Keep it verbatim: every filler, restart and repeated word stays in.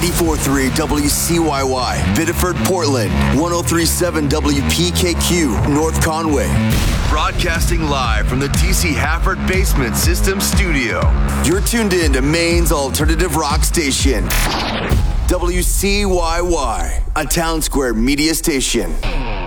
ninety-four point three W C Y Y, Biddeford, Portland, one oh three point seven W P K Q, North Conway. Broadcasting live from the T C Hafford Basement System Studio. You're tuned in to Maine's alternative rock station, W C Y Y, a Town Square media station.